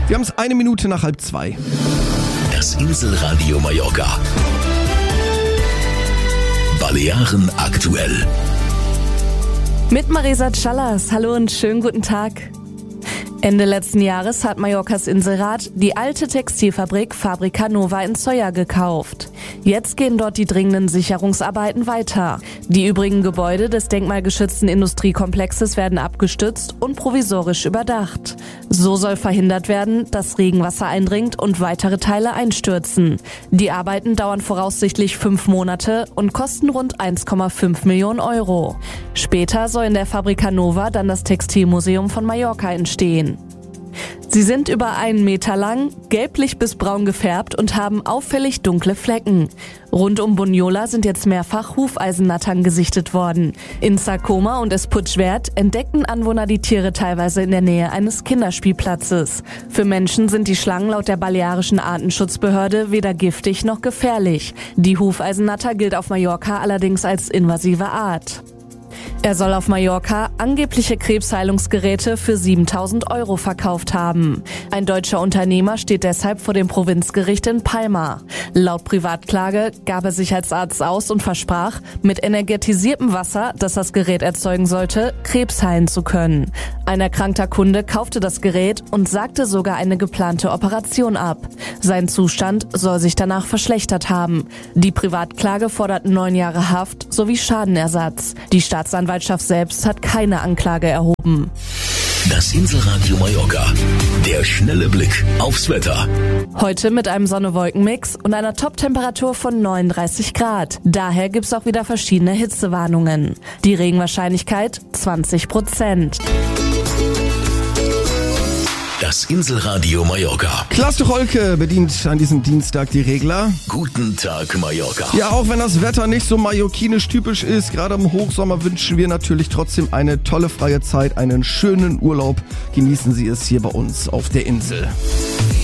Wir haben es 1 Minute nach 1:30. Das Inselradio Mallorca. Balearen aktuell. Mit Marisa Callas. Hallo und schönen guten Tag. Ende letzten Jahres hat Mallorcas Inselrat die alte Textilfabrik Fabrica Nova in Sóller gekauft. Jetzt gehen dort die dringenden Sicherungsarbeiten weiter. Die übrigen Gebäude des denkmalgeschützten Industriekomplexes werden abgestützt und provisorisch überdacht. So soll verhindert werden, dass Regenwasser eindringt und weitere Teile einstürzen. Die Arbeiten dauern voraussichtlich 5 Monate und kosten rund 1,5 Millionen Euro. Später soll in der Fabrica Nova dann das Textilmuseum von Mallorca entstehen. Sie sind über 1 Meter lang, gelblich bis braun gefärbt und haben auffällig dunkle Flecken. Rund um Bunyola sind jetzt mehrfach Hufeisennattern gesichtet worden. In Sa Coma und Esputschwert entdeckten Anwohner die Tiere teilweise in der Nähe eines Kinderspielplatzes. Für Menschen sind die Schlangen laut der balearischen Artenschutzbehörde weder giftig noch gefährlich. Die Hufeisennatter gilt auf Mallorca allerdings als invasive Art. Er soll auf Mallorca angebliche Krebsheilungsgeräte für 7.000 Euro verkauft haben. Ein deutscher Unternehmer steht deshalb vor dem Provinzgericht in Palma. Laut Privatklage gab er sich als Arzt aus und versprach, mit energetisiertem Wasser, das das Gerät erzeugen sollte, Krebs heilen zu können. Ein erkrankter Kunde kaufte das Gerät und sagte sogar eine geplante Operation ab. Sein Zustand soll sich danach verschlechtert haben. Die Privatklage fordert 9 Jahre Haft sowie Schadenersatz. Die Staatsanwaltschaft selbst hat keine Anklage erhoben. Das Inselradio Mallorca. Der schnelle Blick aufs Wetter. Heute mit einem Sonne-Wolken-Mix und einer Top-Temperatur von 39 Grad. Daher gibt's auch wieder verschiedene Hitzewarnungen. Die Regenwahrscheinlichkeit 20%. Das Inselradio Mallorca. Klaas Tucholke bedient an diesem Dienstag die Regler. Guten Tag, Mallorca. Ja, auch wenn das Wetter nicht so mallorquinisch typisch ist, gerade im Hochsommer wünschen wir natürlich trotzdem eine tolle freie Zeit, einen schönen Urlaub. Genießen Sie es hier bei uns auf der Insel.